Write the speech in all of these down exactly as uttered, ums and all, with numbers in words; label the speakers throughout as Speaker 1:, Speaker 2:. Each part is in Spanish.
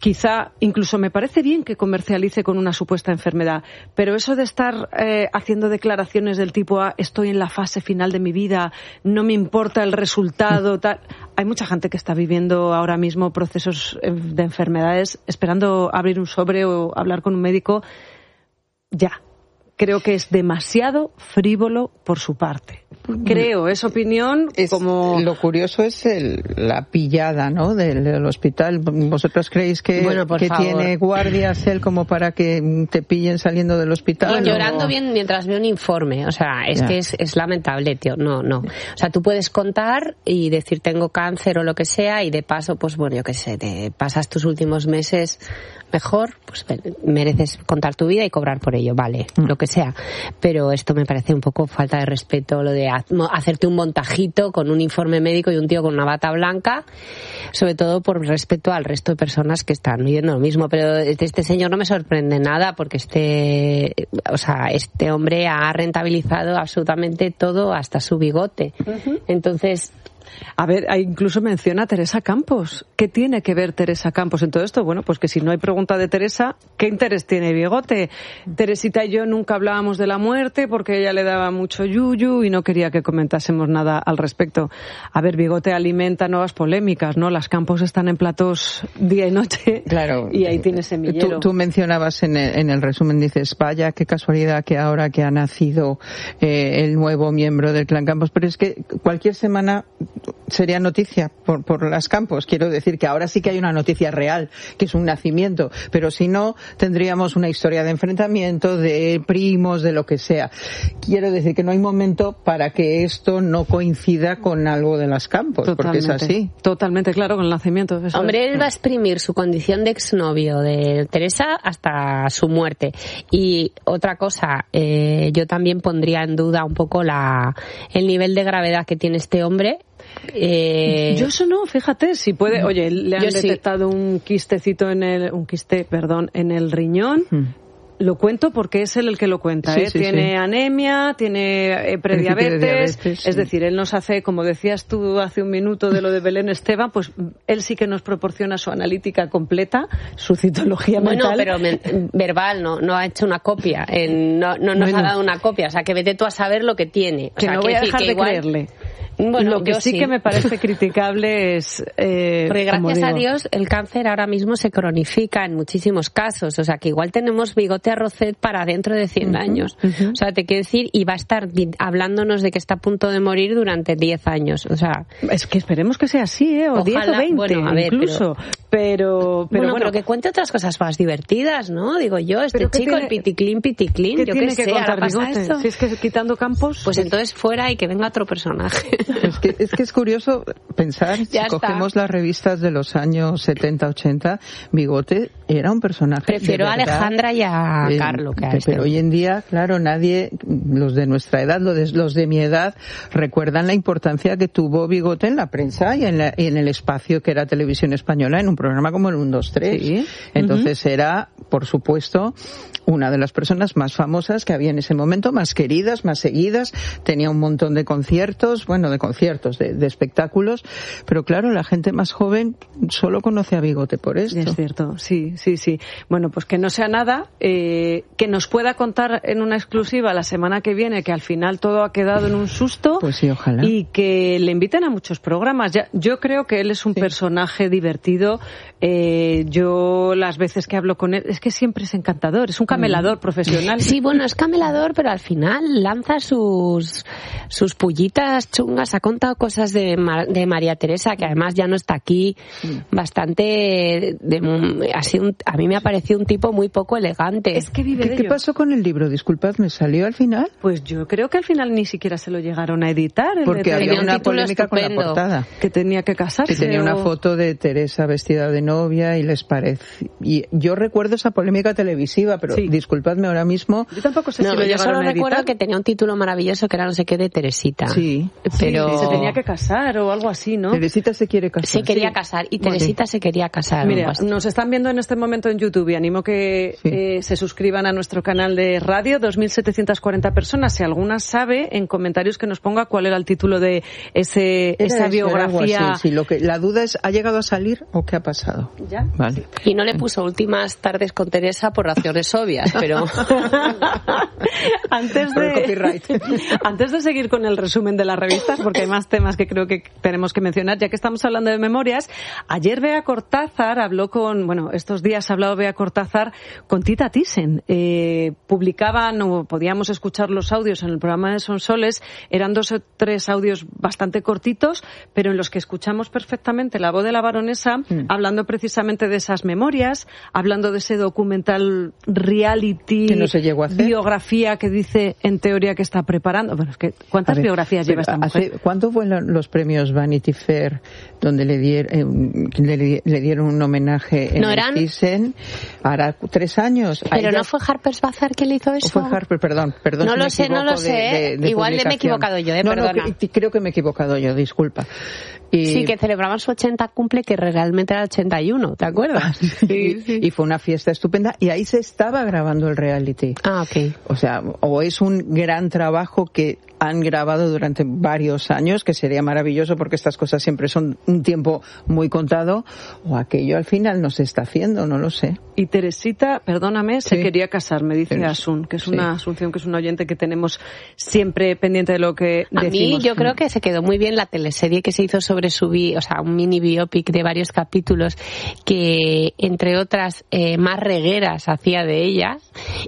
Speaker 1: quizá incluso me parece bien que comercialice con una supuesta enfermedad, pero eso de estar eh, haciendo declaraciones del tipo ah, estoy en la fase final de mi vida, no me importa el resultado, tal. Hay mucha gente que está viviendo ahora mismo procesos de enfermedades esperando abrir un sobre o hablar con un médico. Ya, creo que es demasiado frívolo por su parte. Creo, es opinión
Speaker 2: es,
Speaker 1: como...
Speaker 2: Lo curioso es el, la pillada, ¿no?, del, del hospital. ¿Vosotros creéis que,
Speaker 3: bueno,
Speaker 2: que tiene guardias él como para que te pillen saliendo del hospital?
Speaker 3: Y llorando o... bien mientras ve un informe. O sea, es ya. que es, es lamentable, tío. No, no. O sea, tú puedes contar y decir tengo cáncer o lo que sea y de paso, pues bueno, yo qué sé, te pasas tus últimos meses mejor, pues mereces contar tu vida y cobrar por ello, vale, mm. lo que sea. Pero esto me parece un poco falta de respeto, lo de hacerte un montajito con un informe médico y un tío con una bata blanca, sobre todo por respeto al resto de personas que están viviendo lo mismo. Pero este señor no me sorprende nada porque este, o sea, este hombre ha rentabilizado absolutamente todo hasta su bigote. Uh-huh. Entonces,
Speaker 1: a ver, incluso menciona a Teresa Campos. ¿Qué tiene que ver Teresa Campos en todo esto? Bueno, pues que si no hay pregunta de Teresa, ¿qué interés tiene Bigote? Teresita y yo nunca hablábamos de la muerte porque ella le daba mucho yuyu y no quería que comentásemos nada al respecto. A ver, Bigote alimenta nuevas polémicas, ¿no? Las Campos están en platos día y noche.
Speaker 2: Claro.
Speaker 1: Y ahí tiene semillero.
Speaker 2: Tú, tú mencionabas en el, en el resumen, dices, vaya, qué casualidad que ahora que ha nacido eh, el nuevo miembro del clan Campos, pero es que cualquier semana sería noticia por, por las Campos. Quiero decir que ahora sí que hay una noticia real, que es un nacimiento, pero si no, tendríamos una historia de enfrentamiento, de primos, de lo que sea. Quiero decir que no hay momento para que esto no coincida con algo de las Campos,
Speaker 1: totalmente,
Speaker 2: porque es así.
Speaker 1: Totalmente, claro, con el nacimiento. Eso
Speaker 3: Hombre,
Speaker 1: es.
Speaker 3: Él va a exprimir su condición de exnovio de Teresa hasta su muerte. Y otra cosa, eh, yo también pondría en duda un poco la el nivel de gravedad que tiene este hombre. Eh...
Speaker 1: Yo eso no, fíjate, si puede, oye, le han
Speaker 3: Yo
Speaker 1: detectado sí. un quistecito en el, un quiste, perdón, en el riñón. Hmm. Lo cuento porque es él el que lo cuenta, sí, ¿eh? Sí, tiene sí. anemia, tiene eh, prediabetes, diabetes, sí. es decir, él nos hace, como decías tú hace un minuto de lo de Belén Esteban, pues él sí que nos proporciona su analítica completa, su citología
Speaker 3: bueno,
Speaker 1: mental.
Speaker 3: Bueno, pero men- verbal, no no ha hecho una copia, en, no, no nos bueno. ha dado una copia, o sea, que vete tú a saber lo que tiene. O
Speaker 1: que
Speaker 3: sea,
Speaker 1: no voy a dejar de
Speaker 3: igual...
Speaker 1: creerle.
Speaker 3: Bueno,
Speaker 1: lo que sí, sí que me parece criticable es... Eh,
Speaker 3: Porque gracias a Dios el cáncer ahora mismo se cronifica en muchísimos casos. O sea, que igual tenemos Bigote a Rocet para dentro de cien uh-huh, años. Uh-huh. O sea, te quiero decir, y va a estar hablándonos de que está a punto de morir durante diez años. O sea...
Speaker 1: Es que esperemos que sea así, ¿eh? O diez o veinte, bueno, a ver, incluso. Pero, pero, pero
Speaker 3: bueno,
Speaker 1: bueno,
Speaker 3: pero que cuente otras cosas más divertidas, ¿no? Digo yo, este chico, tiene, el piticlín, piticlín,
Speaker 1: ¿qué
Speaker 3: yo
Speaker 1: tiene
Speaker 3: qué
Speaker 1: que
Speaker 3: sé,
Speaker 1: contar
Speaker 3: pasa
Speaker 1: Bigote?
Speaker 3: esto.
Speaker 1: Si es que quitando Campos...
Speaker 3: Pues entonces fuera y que venga otro personaje.
Speaker 2: Es que, es que es curioso pensar, si
Speaker 3: ya
Speaker 2: cogemos
Speaker 3: está.
Speaker 2: las revistas de los años setenta, ochenta, Bigote era un personaje.
Speaker 3: Prefiero
Speaker 2: de
Speaker 3: a Alejandra y a
Speaker 2: eh,
Speaker 3: Carlo que a
Speaker 2: pero
Speaker 3: este.
Speaker 2: Pero hoy en día, claro, nadie, los de nuestra edad, los de, los de mi edad, recuerdan la importancia que tuvo Bigote en la prensa y en, la, y en el espacio que era Televisión Española en un programa como el uno, dos, tres.
Speaker 1: Sí.
Speaker 2: Entonces
Speaker 1: uh-huh.
Speaker 2: era, por supuesto, una de las personas más famosas que había en ese momento, más queridas, más seguidas, tenía un montón de conciertos, bueno, de conciertos, de, de espectáculos, pero claro, la gente más joven solo conoce a Bigote por esto.
Speaker 1: Es cierto, sí, sí, sí. Bueno, pues que no sea nada, eh, que nos pueda contar en una exclusiva la semana que viene que al final todo ha quedado en un susto.
Speaker 2: Pues sí, ojalá.
Speaker 1: Y que le inviten a muchos programas. Ya, yo creo que él es un sí. personaje divertido. Eh, yo las veces que hablo con él, es que siempre es encantador, es un camelador mm. profesional.
Speaker 3: Sí, bueno, es camelador, pero al final lanza sus sus pullitas chungas, ha contado cosas de, Mar, de María Teresa, que además ya no está aquí, bastante, de, ha sido un, a mí me ha parecido un tipo muy poco elegante.
Speaker 1: Es que vive
Speaker 2: ¿Qué,
Speaker 1: de
Speaker 2: ¿Qué
Speaker 1: ello.
Speaker 2: pasó con el libro? Disculpadme, ¿salió al final?
Speaker 1: Pues yo creo que al final ni siquiera se lo llegaron a editar.
Speaker 2: Porque había
Speaker 3: tenía
Speaker 2: una
Speaker 3: un
Speaker 2: polémica
Speaker 3: estupendo.
Speaker 2: con la portada.
Speaker 1: Que tenía que casarse.
Speaker 2: Que tenía
Speaker 1: o...
Speaker 2: una foto de Teresa vestida de novia y les parece... Y yo recuerdo esa polémica televisiva, pero sí. disculpadme ahora mismo...
Speaker 1: Yo tampoco sé
Speaker 3: no,
Speaker 1: si lo
Speaker 3: yo
Speaker 1: llegaron
Speaker 3: solo
Speaker 1: a editar.
Speaker 3: recuerdo que tenía un título maravilloso que era no sé qué de Teresita.
Speaker 2: Sí.
Speaker 3: Pero pero...
Speaker 1: Se tenía que casar o algo así, ¿no?
Speaker 2: Teresita se quiere casar.
Speaker 3: Se quería
Speaker 2: sí.
Speaker 3: casar y Teresita vale. se quería casar.
Speaker 1: Mira, nos están viendo en este momento en YouTube y animo que sí. eh, se suscriban a nuestro canal de radio, dos mil setecientas cuarenta personas. Si alguna sabe, en comentarios que nos ponga cuál era el título de ese, esa biografía.
Speaker 2: Sí, lo que, la duda es, ¿ha llegado a salir o qué ha pasado?
Speaker 1: ¿Ya?
Speaker 2: Vale.
Speaker 3: Y no le puso últimas tardes con Teresa por razones obvias, pero...
Speaker 1: antes de antes de seguir con el resumen de las revistas, porque hay más temas que creo que tenemos que mencionar, ya que estamos hablando de memorias, ayer Bea Cortázar habló con, bueno, estos días ha hablado Bea Cortázar con Tita Thyssen. Eh, publicaban o podíamos escuchar los audios en el programa de Sonsoles, eran dos o tres audios bastante cortitos, pero en los que escuchamos perfectamente la voz de la baronesa mm. hablando precisamente de esas memorias, hablando de ese documental reality,
Speaker 2: que no se llegó a hacer.
Speaker 1: Biografía que dice en teoría que está preparando. Bueno, es que ¿cuántas ver, biografías lleva esta mujer?
Speaker 2: Hace, ¿Cuánto fueron los premios Vanity Fair donde le, dier, eh, le, le dieron un homenaje en
Speaker 3: ¿No eran?
Speaker 2: Thyssen? Hará tres años.
Speaker 3: Pero no fue Harper's Bazaar que le hizo eso.
Speaker 2: Fue Harper, perdón, perdón.
Speaker 3: No
Speaker 2: si
Speaker 3: lo sé, no lo sé.
Speaker 2: De, de
Speaker 3: Igual me he equivocado yo, eh,
Speaker 2: no,
Speaker 3: perdona.
Speaker 2: No, que, creo que me he equivocado yo, disculpa. Y...
Speaker 3: Sí, que celebraban su ochenta cumple, que realmente era el ochenta y uno, ¿te acuerdas?
Speaker 2: Sí, sí. Y fue una fiesta estupenda y ahí se estaba grabando el reality.
Speaker 3: Ah, ok.
Speaker 2: O sea, o es un gran trabajo que han grabado durante varios años, que sería maravilloso porque estas cosas siempre son un tiempo muy contado, o aquello al final no se está haciendo, no lo sé.
Speaker 1: Y Teresita, perdóname, sí. se quería casar, me dice
Speaker 2: Pero,
Speaker 1: Asun, que es
Speaker 2: sí.
Speaker 1: una Asunción, que es un oyente que tenemos siempre pendiente de lo que
Speaker 3: A
Speaker 1: decimos.
Speaker 3: mí yo creo que se quedó muy bien la teleserie que se hizo sobre su vida, o sea, un mini biopic de varios capítulos que, entre otras, eh, más regueras hacía de ella,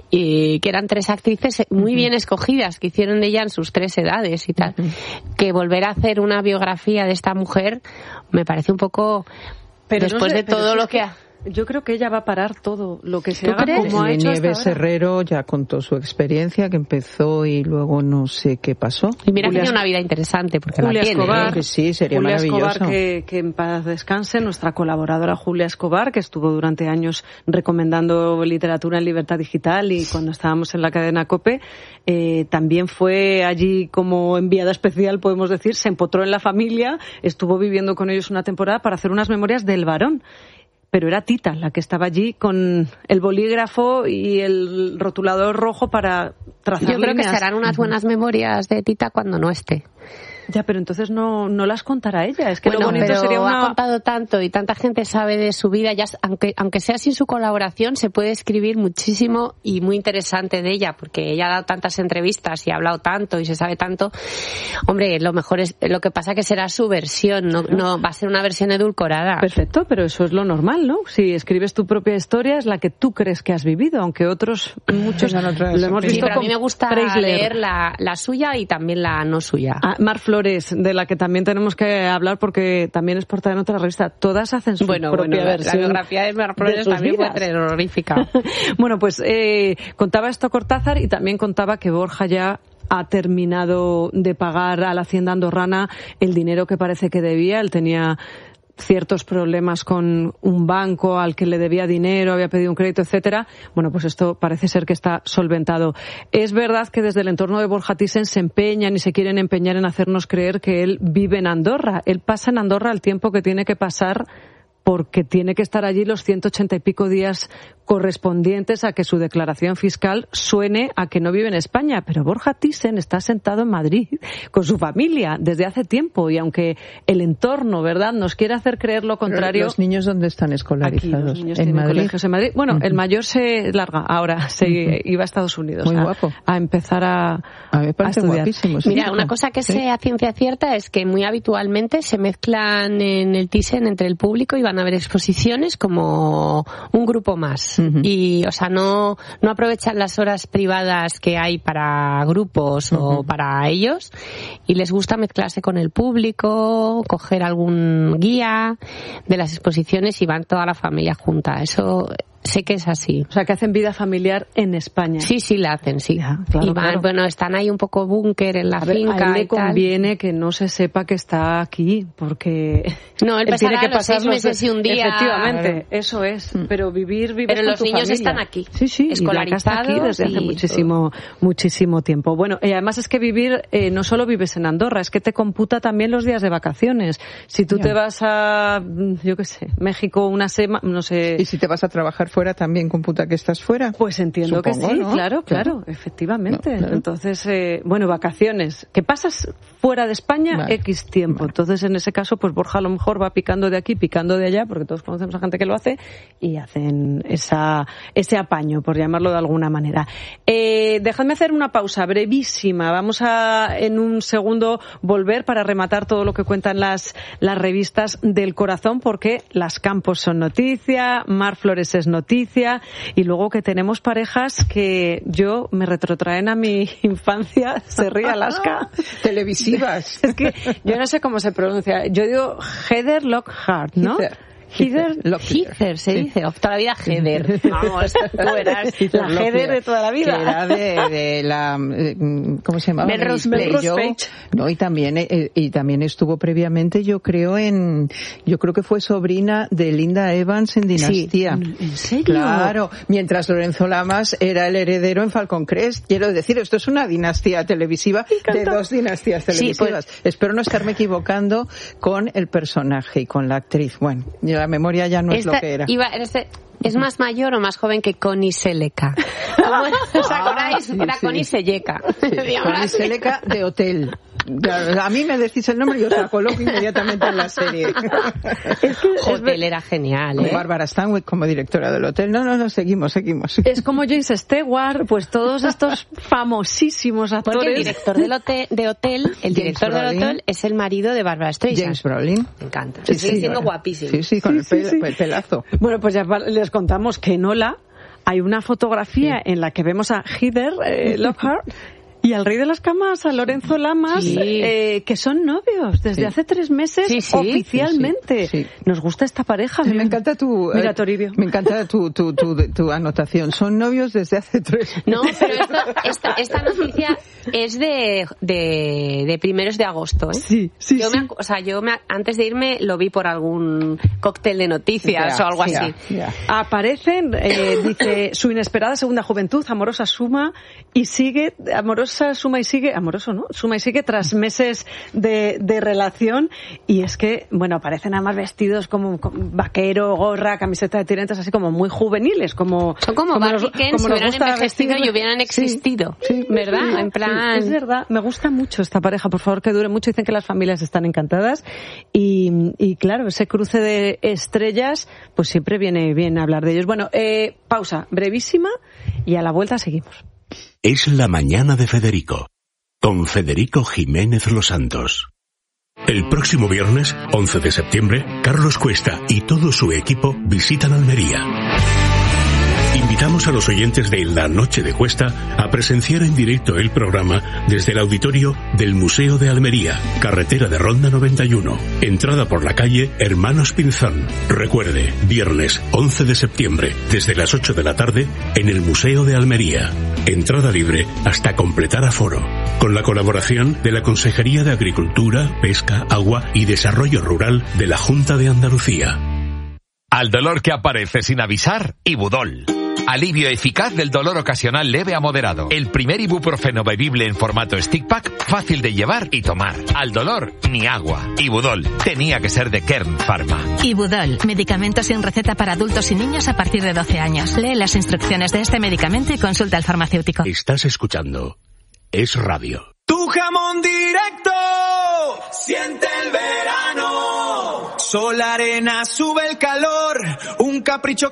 Speaker 3: y que eran tres actrices muy uh-huh. bien escogidas, que hicieron de ella en sus tres edades y tal, uh-huh. que volver a hacer una biografía de esta mujer me parece un poco, pero después no sé, de todo lo que ha...
Speaker 1: Yo creo que ella va a parar todo lo que se
Speaker 3: ¿Tú
Speaker 1: haga
Speaker 3: crees?
Speaker 1: como ha hecho
Speaker 2: Nieves
Speaker 1: hasta ahora.
Speaker 2: Herrero ya contó su experiencia, que empezó y luego no sé qué pasó.
Speaker 3: Y mira
Speaker 1: Julia
Speaker 3: que tiene una vida interesante porque
Speaker 1: Julia
Speaker 3: la tiene.
Speaker 1: Escobar,
Speaker 2: que sí, sería
Speaker 1: Julia
Speaker 2: maravilloso.
Speaker 1: Escobar, que, que en paz descanse, nuestra colaboradora Julia Escobar, que estuvo durante años recomendando literatura en Libertad Digital y cuando estábamos en la cadena COPE, eh, también fue allí como enviada especial, podemos decir, se empotró en la familia, estuvo viviendo con ellos una temporada para hacer unas memorias del varón. Pero era Tita la que estaba allí con el bolígrafo y el rotulador rojo para trazar
Speaker 3: Yo creo
Speaker 1: líneas.
Speaker 3: que serán unas buenas memorias de Tita cuando no esté.
Speaker 1: Ya, pero entonces no no las contará ella. Es que
Speaker 3: bueno,
Speaker 1: lo bonito
Speaker 3: pero
Speaker 1: sería una...
Speaker 3: ha contado tanto y tanta gente sabe de su vida, ya aunque aunque sea sin su colaboración, se puede escribir muchísimo y muy interesante de ella, porque ella ha dado tantas entrevistas y ha hablado tanto y se sabe tanto. Hombre, lo mejor es, lo que pasa que será su versión, no, no va a ser una versión edulcorada.
Speaker 1: Perfecto, pero eso es lo normal, ¿no? Si escribes tu propia historia es la que tú crees que has vivido, aunque otros, muchos, lo hemos visto.
Speaker 3: Sí, pero a mí me gusta
Speaker 1: Preisler.
Speaker 3: leer la, la suya y también la no suya.
Speaker 1: Ah, Mar Flores, de la que también tenemos que hablar porque también es portada en otra revista. Todas hacen su
Speaker 3: bueno,
Speaker 1: propia
Speaker 3: bueno,
Speaker 1: versión.
Speaker 3: La biografía de Mar Flores
Speaker 1: de
Speaker 3: también
Speaker 1: vidas.
Speaker 3: fue terrorífica.
Speaker 1: Bueno, pues eh, contaba esto Cortázar y también contaba que Borja ya ha terminado de pagar a la Hacienda andorrana el dinero que parece que debía. Él tenía ciertos problemas con un banco al que le debía dinero, había pedido un crédito, etcétera. Bueno, pues esto parece ser que está solventado. Es verdad que desde el entorno de Borja Thyssen se empeñan y se quieren empeñar en hacernos creer que él vive en Andorra. Él pasa en Andorra el tiempo que tiene que pasar porque tiene que estar allí los ciento ochenta y pico días correspondientes a que su declaración fiscal suene a que no vive en España. Pero Borja Thyssen está sentado en Madrid con su familia desde hace tiempo y aunque el entorno, ¿verdad?, nos quiere hacer creer lo contrario.
Speaker 2: ¿Los niños dónde están escolarizados?
Speaker 1: Aquí, los niños
Speaker 2: ¿En
Speaker 1: tienen
Speaker 2: Madrid?
Speaker 1: colegios en Madrid. Bueno, uh-huh. el mayor se larga ahora, se uh-huh. iba a Estados Unidos
Speaker 2: Muy
Speaker 1: a,
Speaker 2: guapo.
Speaker 1: a empezar a,
Speaker 2: a, mí me parece
Speaker 1: a estudiar.
Speaker 2: Guapísimo, sí.
Speaker 3: Mira, una cosa que
Speaker 2: ¿Sí?
Speaker 3: sé a ciencia cierta es que muy habitualmente se mezclan en el Thyssen entre el público y van a haber exposiciones como un grupo más. Uh-huh. Y, o sea, no, no aprovechan las horas privadas que hay para grupos uh-huh. o para ellos y les gusta mezclarse con el público, coger algún guía de las exposiciones y van toda la familia junta. Eso sé que es así.
Speaker 1: O sea, que hacen vida familiar en España.
Speaker 3: Sí, sí, la hacen, sí.
Speaker 1: Ya, claro,
Speaker 3: y van,
Speaker 1: claro.
Speaker 3: bueno, están ahí un poco búnker en la
Speaker 1: a ver,
Speaker 3: finca.
Speaker 1: A él le
Speaker 3: y tal.
Speaker 1: conviene que no se sepa que está aquí, porque
Speaker 3: no, él, él tiene que pasar seis meses y un día.
Speaker 1: Efectivamente,
Speaker 3: claro.
Speaker 1: Eso es. Pero vivir, vives
Speaker 3: Pero
Speaker 1: con
Speaker 3: los
Speaker 1: tu
Speaker 3: niños
Speaker 1: familia.
Speaker 3: están aquí.
Speaker 1: Sí, sí,
Speaker 3: escolarizados
Speaker 1: y la casa aquí desde hace
Speaker 3: y...
Speaker 1: muchísimo, muchísimo tiempo. Bueno, y además es que vivir, eh, no solo vives en Andorra, es que te computa también los días de vacaciones. Si tú yeah. te vas a, yo qué sé, México una semana, no sé.
Speaker 2: Y si te vas a trabajar fuera, también computa que estás fuera.
Speaker 1: Pues entiendo Supongo, que sí, ¿no? claro, claro, claro, efectivamente. No, claro. Entonces, eh, bueno, vacaciones. ¿Qué pasas fuera de España? Vale. X tiempo. Vale. Entonces, en ese caso, pues Borja a lo mejor va picando de aquí, picando de allá, porque todos conocemos a gente que lo hace, y hacen esa, ese apaño, por llamarlo de alguna manera. Eh, dejadme hacer una pausa brevísima. Vamos a, en un segundo, volver para rematar todo lo que cuentan las, las revistas del corazón, porque las Campos son noticia, Mar Flores es noticia, y luego que tenemos parejas que yo me retrotraen a mi infancia, se ríe Alaska.
Speaker 2: Televisivas.
Speaker 1: Es que yo no sé cómo se pronuncia. Yo digo Heather Lockhart, ¿no?
Speaker 2: Heather.
Speaker 1: Heather,
Speaker 3: Heather se sí. dice, toda la vida Heather. Vamos, tú eras
Speaker 1: la Heather de toda la vida.
Speaker 2: Que era de, de la, ¿cómo se llamaba?
Speaker 3: Melrose Place.
Speaker 2: No, y también, eh, y también estuvo previamente, yo creo, en, yo creo que fue sobrina de Linda Evans en Dinastía.
Speaker 1: Sí. ¿En serio?
Speaker 2: Claro, mientras Lorenzo Lamas era el heredero en Falcon Crest. Quiero decir, esto es una dinastía televisiva de dos dinastías televisivas. Sí, pues, espero no estarme equivocando con el personaje y con la actriz. Bueno, yo la memoria ya no
Speaker 3: Esta,
Speaker 2: es lo que era.
Speaker 3: Iba, este, ¿Es más mayor o más joven que Connie Sellecca? ¿Os acordáis?
Speaker 2: Ah, sí,
Speaker 3: era
Speaker 2: sí.
Speaker 3: Connie Sellecca.
Speaker 2: Sí, Connie Sellecca de Hotel. A mí me decís el nombre y os la coloco inmediatamente en la serie.
Speaker 3: Es que Hotel era genial, ¿eh?
Speaker 2: Bárbara Stanwyck como directora del hotel. No, no, no, seguimos, seguimos.
Speaker 1: Es como James Stewart, pues todos estos famosísimos actores.
Speaker 3: Porque el director del hotel, de hotel el James director Brolin. del hotel es el marido de Bárbara Streisand.
Speaker 2: James Brolin.
Speaker 3: Me encanta.
Speaker 2: Sí,
Speaker 3: Sigue
Speaker 2: sí,
Speaker 3: siendo
Speaker 2: bueno.
Speaker 3: guapísimo.
Speaker 2: Sí, sí, con sí, el, pel, sí, sí. el pelazo.
Speaker 1: Bueno, pues ya les contamos que en Ola hay una fotografía sí. en la que vemos a Heather eh, Lockhart y al rey de las camas, a Lorenzo Lamas,
Speaker 3: sí.
Speaker 1: eh, que son novios desde sí. hace tres meses
Speaker 3: sí, sí.
Speaker 1: oficialmente.
Speaker 2: Sí, sí.
Speaker 1: Nos gusta esta pareja.
Speaker 2: Sí, me encanta tu,
Speaker 1: Mira, Toribio.
Speaker 2: Me encanta tu, tu, tu, tu anotación. Son novios desde hace tres meses.
Speaker 3: No, pero esto, esta, esta noticia es de, de, de primeros de agosto, ¿eh?
Speaker 1: Sí, sí,
Speaker 3: yo
Speaker 1: sí.
Speaker 3: Me, o sea, yo me, antes de irme lo vi por algún cóctel de noticias
Speaker 2: yeah,
Speaker 3: o algo
Speaker 2: yeah,
Speaker 3: así.
Speaker 2: Yeah.
Speaker 1: Aparecen, eh, dice, su inesperada segunda juventud, amorosa suma y sigue, amorosa suma y sigue, amoroso, ¿no? Suma y sigue tras meses de, de relación, y es que, bueno, aparecen además vestidos como, como vaquero, gorra, camiseta de tirantes, así como muy juveniles, como...
Speaker 3: Son como, como Barbie Ken, si hubieran envejecido y hubieran existido,
Speaker 2: sí, sí,
Speaker 3: ¿verdad?
Speaker 2: Sí,
Speaker 3: en plan...
Speaker 1: Sí, es verdad, me gusta mucho esta pareja, por favor que dure mucho, dicen que las familias están encantadas, y, y claro, ese cruce de estrellas, pues siempre viene bien hablar de ellos. Bueno, eh, pausa brevísima, y a la vuelta seguimos.
Speaker 4: Es la mañana de Federico, con Federico Jiménez Los Santos. El próximo viernes, once de septiembre, Carlos Cuesta y todo su equipo visitan Almería. Invitamos a los oyentes de La Noche de Cuesta a presenciar en directo el programa desde el auditorio del Museo de Almería, carretera de Ronda noventa y uno, entrada por la calle Hermanos Pinzón. Recuerde, viernes once de septiembre, desde las ocho de la tarde, en el Museo de Almería. Entrada libre hasta completar aforo. Con la colaboración de la Consejería de Agricultura, Pesca, Agua y Desarrollo Rural de la Junta de Andalucía.
Speaker 5: Al dolor que aparece sin avisar, Ibudol. Alivio eficaz del dolor ocasional leve a moderado. El primer ibuprofeno bebible en formato stick pack, fácil de llevar y tomar. Al dolor, ni agua. Ibudol. Tenía que ser de Kern Pharma.
Speaker 6: Ibudol. Medicamento sin receta para adultos y niños a partir de doce años. Lee las instrucciones de este medicamento y consulta al farmacéutico.
Speaker 4: Estás escuchando Es Radio.
Speaker 7: Tu jamón directo. Siente el verano. Sol, arena, sube el calor. Un capricho